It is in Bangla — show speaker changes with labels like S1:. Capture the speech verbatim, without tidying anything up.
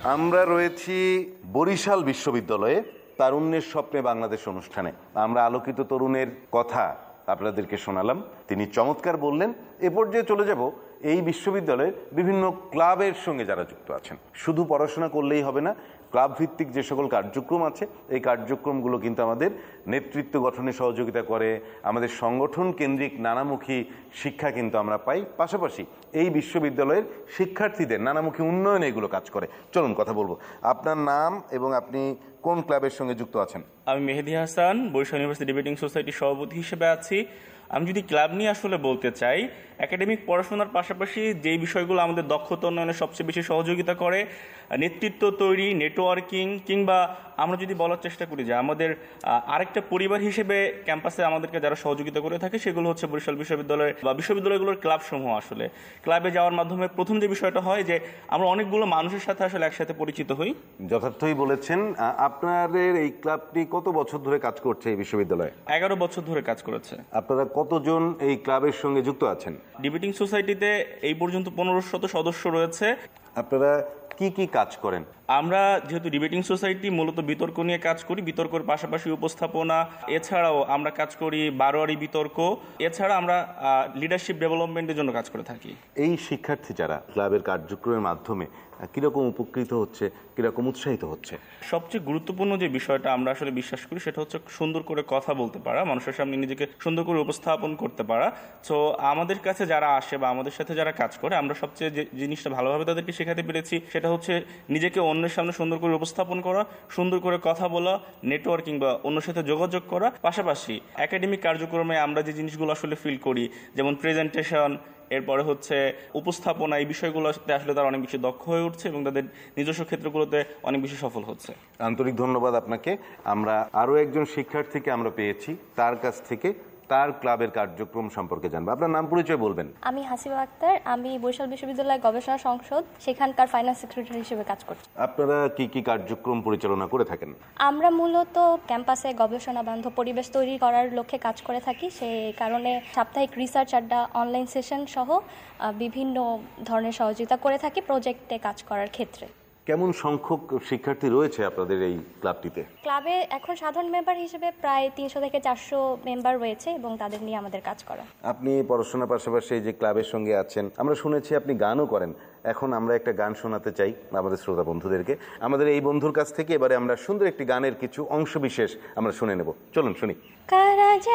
S1: আমরা রয়েছি বরিশাল বিশ্ববিদ্যালয়ে তারুণ্যের স্বপ্নে বাংলাদেশ অনুষ্ঠানে। আমরা আলোকিত তরুণের কথা আপনাদেরকে শোনালাম, তিনি চমৎকার বললেন। এ পর্যায়ে চলে যাব এই বিশ্ববিদ্যালয়ের বিভিন্ন ক্লাবের সঙ্গে যারা যুক্ত আছেন। শুধু পড়াশোনা করলেই হবে না, ক্লাব ভিত্তিক যে সকল কার্যক্রম আছে এই কার্যক্রমগুলো কিন্তু আমাদের নেতৃত্ব গঠনে সহযোগিতা করে, আমাদের সংগঠন কেন্দ্রিক নানামুখী শিক্ষা কিন্তু আমরা পাই। পাশাপাশি এই বিশ্ববিদ্যালয়ের শিক্ষার্থীদের নানামুখী উন্নয়নে এগুলো কাজ করে। চলুন কথা বলবো। আপনার নাম এবং আপনি কোন ক্লাবের সঙ্গে যুক্ত আছেন?
S2: আমি মেহেদি হাসান, বরিশাল ইউনিভার্সিটি ডিবেটিং সোসাইটির সভাপতি হিসেবে আছি। আমি যদি ক্লাব নিয়ে আসলে বলতে চাই, একাডেমিক পড়াশোনার পাশাপাশি যেই বিষয়গুলো আমাদের দক্ষতা উন্নয়নে সবচেয়ে বেশি সহযোগিতা করে, নেতৃত্ব তৈরি, নেটওয়ার্কিং, কিংবা আমরা যদি বলার চেষ্টা করি যে আমাদের আরেকটা পরিবার হিসেবে ক্যাম্পাসে আমাদেরকে যারা সহযোগিতা করে থাকে সেগুলো হচ্ছে বরিশাল বিশ্ববিদ্যালয়ের বা বিশ্ববিদ্যালয়গুলোর ক্লাব সমূহ। আসলে ক্লাবে যাওয়ার মাধ্যমে প্রথম যে বিষয়টা হয় যে আমরা অনেকগুলো মানুষের সাথে আসলে একসাথে পরিচিত হই।
S1: যথার্থই বলেছেন। আপনাদের এই ক্লাবটি কত বছর ধরে কাজ করছে এই বিশ্ববিদ্যালয়ে?
S2: এগারো বছর ধরে কাজ করেছে।
S1: আপনারা কতজন এই ক্লাবের সঙ্গে যুক্ত আছেন?
S2: ডিবেটিং সোসাইটিতে এই পর্যন্ত পনেরো শত সদস্য রয়েছে।
S1: আপনারা কি কি কাজ করেন?
S2: আমরা যেহেতু ডিবেটিং সোসাইটি মূলত বিতর্ক নিয়ে কাজ করি, বিতর্কের পাশাপাশি উপস্থাপনা, এছাড়াও আমরা কাজ করি বারোয়ারি বিতর্ক, এছাড়া আমরা লিডারশিপ ডেভেলপমেন্টের জন্য কাজ করে থাকি।
S1: এই শিক্ষার্থী যারা ক্লাবের কার্যক্রমের মাধ্যমে কিরকম উপকৃত হচ্ছে, কিরকম উৎসাহিত হচ্ছে?
S2: সবচেয়ে গুরুত্বপূর্ণ যে বিষয়টা আমরা আসলে বিশ্বাস করি সেটা হচ্ছে সুন্দর করে কথা বলতে পারা, মানুষের সামনে নিজেকে সুন্দর করে উপস্থাপন করতে পারা। তো আমাদের কাছে যারা আসে বা আমাদের সাথে যারা কাজ করে, আমরা সবচেয়ে যে জিনিসটা ভালোভাবে তাদেরকে শেখাতে পেরেছি সেটা হচ্ছে নিজেকে অন্যের সামনে সুন্দর করে উপস্থাপন করা, সুন্দর করে কথা বলা, নেটওয়ার্কিং বা অন্যের সাথে যোগাযোগ করা। পাশাপাশি একাডেমিক কার্যক্রমে আমরা যে জিনিসগুলো আসলে ফিল করি, যেমন প্রেজেন্টেশন, এরপরে হচ্ছে উপস্থাপনা, এই বিষয়গুলোতে আসলে তারা অনেক বেশি দক্ষ হয়ে উঠছে এবং তাদের নিজস্ব ক্ষেত্রগুলোতে অনেক বেশি সফল হচ্ছে।
S1: আন্তরিক ধন্যবাদ আপনাকে। আমরা আরও একজন শিক্ষার্থীকে আমরা পেয়েছি, তার কাছ থেকে তার ক্লাবের কার্যক্রম সম্পর্কে জানবো। আপনার নাম পরিচয় বলবেন?
S3: আমি হাসিবা আক্তার, আমি বরিশাল বিশ্ববিদ্যালয় গবেষণা সংসদ সেখানকার ফাইন্যান্স সেক্রেটারি হিসেবে কাজ করছি।
S1: আপনারা কি কি কার্যক্রম পরিচালনা করে থাকেন?
S3: আমরা মূলত ক্যাম্পাসে গবেষণা বান্ধব পরিবেশ তৈরি করার লক্ষ্যে কাজ করে থাকি। সেই কারণে সাপ্তাহিক রিসার্চ আড্ডা, অনলাইন সেশন সহ বিভিন্ন ধরনের সহযোগিতা করে থাকি প্রজেক্টে কাজ করার ক্ষেত্রে।
S1: কেমন সংখ্যক শিক্ষার্থী রয়েছে আপনাদের এই ক্লাবটিতে?
S3: ক্লাবে এখন সাধারণ মেম্বার হিসেবে প্রায় তিনশো থেকে চারশো মেম্বার রয়েছে এবং তাদের নিয়ে আমাদের কাজ করা।
S1: আপনি পড়াশোনার পাশাপাশি এই যে ক্লাবের সঙ্গে আছেন, আমরা শুনেছি আপনি গানও করেন। এখন আমরা একটা গান শোনাতে চাই আমাদের শ্রোতা বন্ধুদেরকে। আমাদের এই বন্ধুর কাছ থেকে এবারে আমরা সুন্দর একটি গানের কিছু অংশ বিশেষ আমরা শুনে নেব। চলুন শুনি।